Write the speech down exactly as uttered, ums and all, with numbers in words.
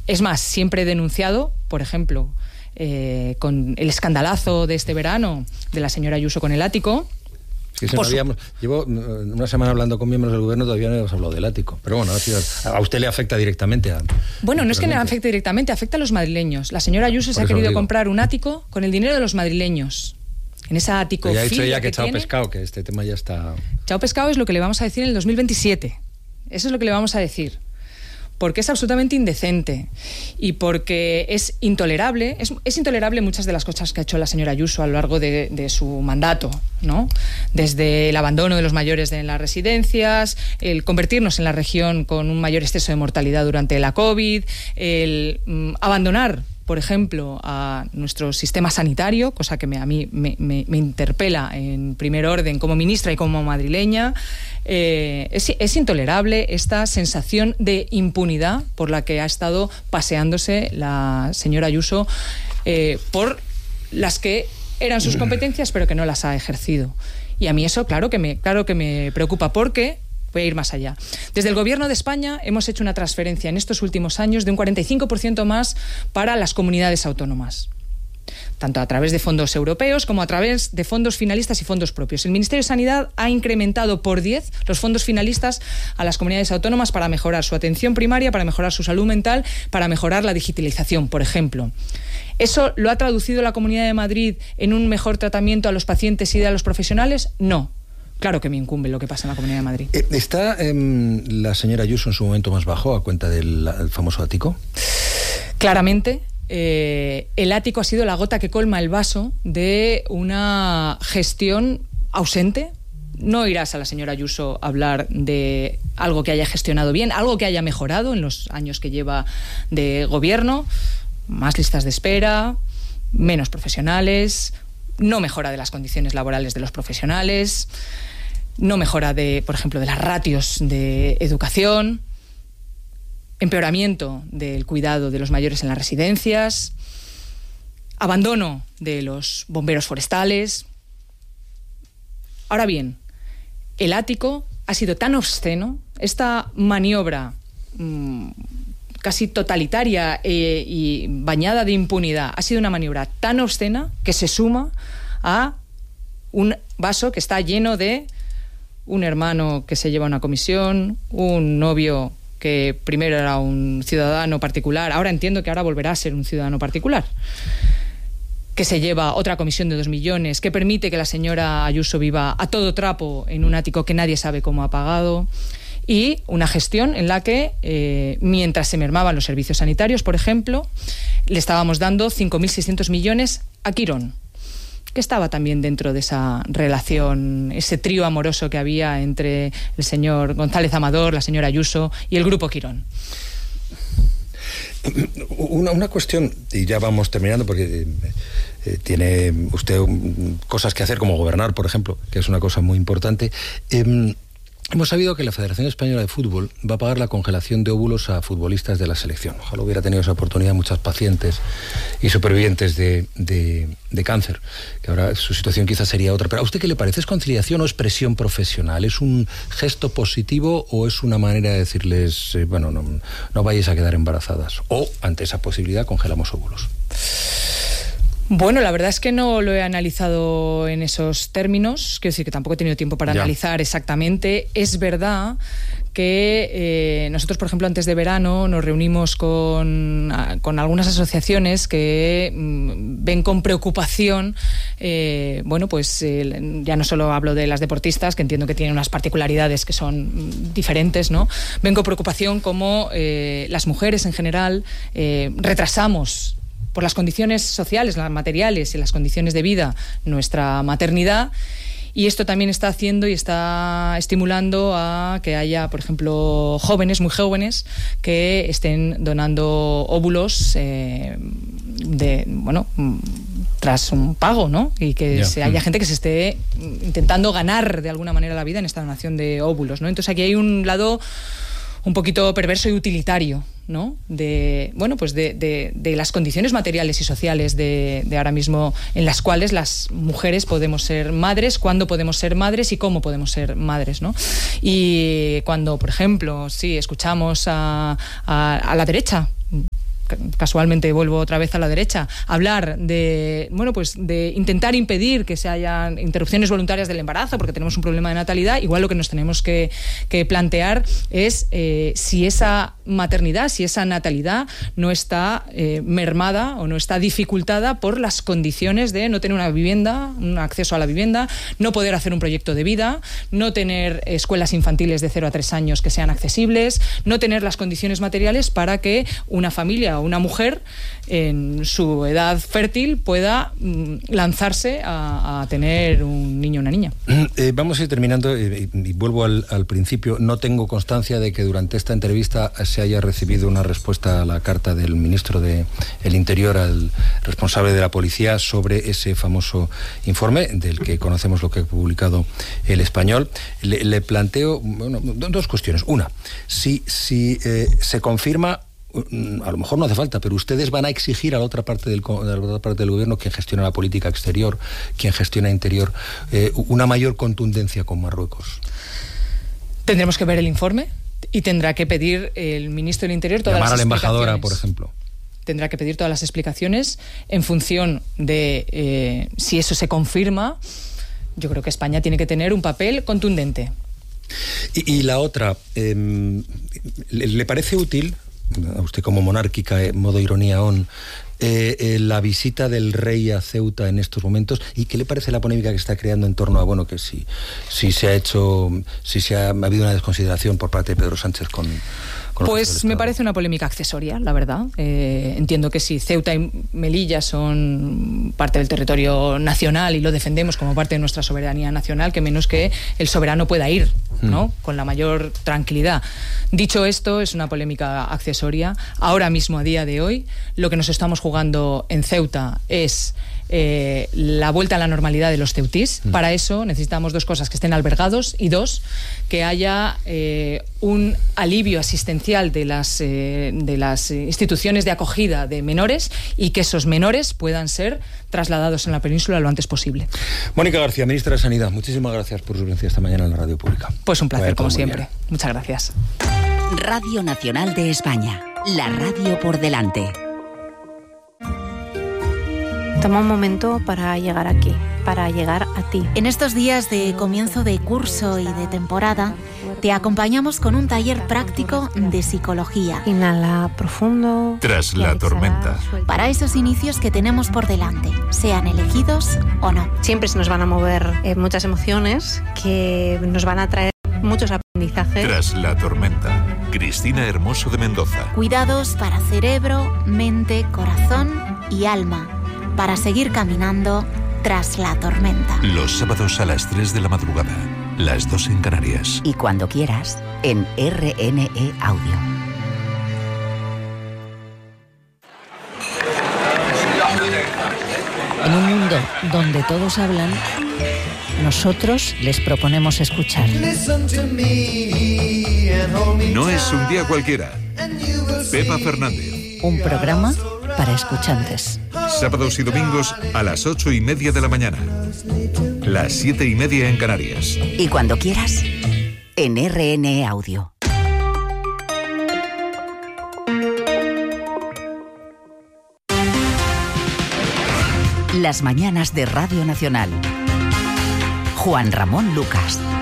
Es más, siempre he denunciado, por ejemplo, eh, con el escandalazo de este verano de la señora Ayuso con el ático. Sí, no habíamos, llevo una semana hablando con miembros del gobierno, todavía no hemos hablado del ático. Pero bueno, a usted le afecta directamente. A, bueno, no es que le afecte directamente, afecta a los madrileños. La señora Ayuso se ha querido comprar un ático con el dinero de los madrileños. En esa ático ya ha dicho ella que, que chao tiene, pescado, que este tema ya está... Chao pescado es lo que le vamos a decir en el dos mil veintisiete. Eso es lo que le vamos a decir. Porque es absolutamente indecente y porque es intolerable, es, es intolerable muchas de las cosas que ha hecho la señora Ayuso a lo largo de, de su mandato, ¿no? Desde el abandono de los mayores en las residencias, el convertirnos en la región con un mayor exceso de mortalidad durante la COVID, el mm, abandonar, por ejemplo, a nuestro sistema sanitario, cosa que me, a mí me, me, me interpela en primer orden como ministra y como madrileña. Eh, es, es intolerable esta sensación de impunidad por la que ha estado paseándose la señora Ayuso, eh, por las que eran sus competencias pero que no las ha ejercido. Y a mí eso claro que me, claro que me preocupa, porque voy a ir más allá. Desde el Gobierno de España hemos hecho una transferencia en estos últimos años de un cuarenta y cinco por ciento más para las comunidades autónomas, tanto a través de fondos europeos como a través de fondos finalistas y fondos propios. El Ministerio de Sanidad ha incrementado por diez los fondos finalistas a las comunidades autónomas para mejorar su atención primaria, para mejorar su salud mental, para mejorar la digitalización, por ejemplo. ¿Eso lo ha traducido la Comunidad de Madrid en un mejor tratamiento a los pacientes y a los profesionales? No. Claro que me incumbe lo que pasa en la Comunidad de Madrid. ¿Está eh, la señora Ayuso en su momento más bajo a cuenta del el famoso ático? Claramente. Eh, el ático ha sido la gota que colma el vaso de una gestión ausente. No irás a la señora Ayuso a hablar de algo que haya gestionado bien, algo que haya mejorado en los años que lleva de gobierno. Más listas de espera, menos profesionales, no mejora de las condiciones laborales de los profesionales, no mejora de, por ejemplo, de las ratios de educación, empeoramiento del cuidado de los mayores en las residencias, abandono de los bomberos forestales. Ahora bien, el ático ha sido tan obsceno, esta maniobra mmm, casi totalitaria eh, y bañada de impunidad, ha sido una maniobra tan obscena que se suma a un vaso que está lleno de un hermano que se lleva una comisión, un novio que primero era un ciudadano particular, ahora entiendo que ahora volverá a ser un ciudadano particular, que se lleva otra comisión de dos millones, que permite que la señora Ayuso viva a todo trapo en un ático que nadie sabe cómo ha pagado, y una gestión en la que, eh, mientras se mermaban los servicios sanitarios, por ejemplo, le estábamos dando cinco mil seiscientos millones a Quirón, que estaba también dentro de esa relación, ese trío amoroso que había entre el señor González Amador, la señora Ayuso y el Grupo Quirón. Una, una cuestión, y ya vamos terminando porque eh, tiene usted cosas que hacer como gobernar, por ejemplo, que es una cosa muy importante. Eh, Hemos sabido que la Federación Española de Fútbol va a pagar la congelación de óvulos a futbolistas de la selección. Ojalá hubiera tenido esa oportunidad muchas pacientes y supervivientes de, de, de cáncer, que ahora su situación quizás sería otra. Pero ¿a usted qué le parece? ¿Es conciliación o es presión profesional? ¿Es un gesto positivo o es una manera de decirles, eh, bueno, no, no vayáis a quedar embarazadas? O, ante esa posibilidad, congelamos óvulos. Bueno, la verdad es que no lo he analizado en esos términos, quiero decir que tampoco he tenido tiempo para ya. analizar exactamente. Es verdad que eh, nosotros, por ejemplo, antes de verano nos reunimos con, con algunas asociaciones que mm, ven con preocupación, eh, bueno, pues eh, ya no solo hablo de las deportistas, que entiendo que tienen unas particularidades que son mm, diferentes, ¿no? Ven con preocupación cómo eh, las mujeres en general eh, retrasamos por las condiciones sociales, las materiales y las condiciones de vida, nuestra maternidad, y esto también está haciendo y está estimulando a que haya, por ejemplo, jóvenes, muy jóvenes, que estén donando óvulos eh, de, bueno, tras un pago, ¿no? Y que yeah. se, haya gente que se esté intentando ganar de alguna manera la vida en esta donación de óvulos, ¿no? Entonces aquí hay un lado un poquito perverso y utilitario, ¿no? De, bueno, pues de, de, de las condiciones materiales y sociales de, de ahora mismo en las cuales las mujeres podemos ser madres, cuándo podemos ser madres y cómo podemos ser madres, ¿no? Y cuando, por ejemplo, sí, escuchamos a, a, a la derecha casualmente vuelvo otra vez a la derecha, hablar de, bueno, pues de intentar impedir que se hayan interrupciones voluntarias del embarazo porque tenemos un problema de natalidad, igual lo que nos tenemos que, que plantear es eh, si esa maternidad, si esa natalidad no está eh, mermada o no está dificultada por las condiciones de no tener una vivienda, un acceso a la vivienda, no poder hacer un proyecto de vida, no tener escuelas infantiles de cero a tres años que sean accesibles, no tener las condiciones materiales para que una familia o una mujer en su edad fértil pueda mm, lanzarse a, a tener un niño o una niña. Eh, vamos a ir terminando eh, y vuelvo al, al principio. No tengo constancia de que durante esta entrevista se haya recibido una respuesta a la carta del ministro del Interior al responsable de la policía sobre ese famoso informe del que conocemos lo que ha publicado El Español. Le, le planteo bueno, dos cuestiones. Una, si, si eh, se confirma, a lo mejor no hace falta, pero ustedes van a exigir a la otra parte del, a la otra parte del gobierno, quien gestiona la política exterior, quien gestiona interior, eh, una mayor contundencia con Marruecos. Tendremos que ver el informe y tendrá que pedir el ministro del Interior todas Llamar las a la explicaciones. embajadora, por ejemplo. Tendrá que pedir todas las explicaciones en función de eh, si eso se confirma. Yo creo que España tiene que tener un papel contundente. Y, y la otra, eh, ¿le, ¿le parece útil, a usted como monárquica, en modo ironía on, eh, eh, la visita del rey a Ceuta en estos momentos? ¿Y qué le parece la polémica que está creando en torno a, bueno, que si, si se ha hecho, si se ha, ha habido una desconsideración por parte de Pedro Sánchez con... Pues me parece una polémica accesoria, la verdad. Eh, entiendo que si Ceuta y Melilla son parte del territorio nacional y lo defendemos como parte de nuestra soberanía nacional, que menos que el soberano pueda ir, ¿no? Mm. Con la mayor tranquilidad. Dicho esto, es una polémica accesoria. Ahora mismo, a día de hoy, lo que nos estamos jugando en Ceuta es eh, la vuelta a la normalidad de los ceutís. Mm. Para eso necesitamos dos cosas: que estén albergados, y dos, que haya eh, un alivio asistencial de las, eh, de las instituciones de acogida de menores, y que esos menores puedan ser trasladados en la península lo antes posible. Mónica García, ministra de Sanidad, muchísimas gracias por su presencia esta mañana en la radio pública. Pues un placer, como siempre. Bien. Muchas gracias. Radio Nacional de España, la radio por delante. Toma un momento para llegar aquí, para llegar a ti. En estos días de comienzo de curso y de temporada, te acompañamos con un taller práctico de psicología. Inhala profundo. Tras la tormenta. Para esos inicios que tenemos por delante, sean elegidos o no. Siempre se nos van a mover eh, muchas emociones que nos van a traer muchos aprendizajes. Tras la tormenta. Cristina Hermoso de Mendoza. Cuidados para cerebro, mente, corazón y alma, para seguir caminando tras la tormenta. Los sábados a las tres de la madrugada, las dos en Canarias. Y cuando quieras, en R N E Audio. En un mundo donde todos hablan, nosotros les proponemos escuchar. No es un día cualquiera. Pepa Fernández. Un programa para escuchantes. Sábados y domingos a las ocho y media de la mañana. Las siete y media en Canarias. Y cuando quieras, en R N E Audio. Las mañanas de Radio Nacional. Juan Ramón Lucas.